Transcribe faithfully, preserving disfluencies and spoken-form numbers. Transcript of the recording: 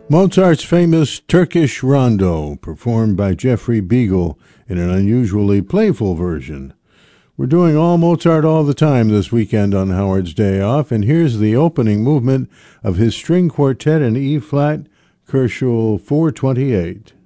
Mozart's famous Turkish Rondo, performed by Jeffrey Beagle in an unusually playful version. We're doing all Mozart all the time this weekend on Howard's Day Off, and here's the opening movement of his string quartet in E-flat, Kerschel four twenty-eight.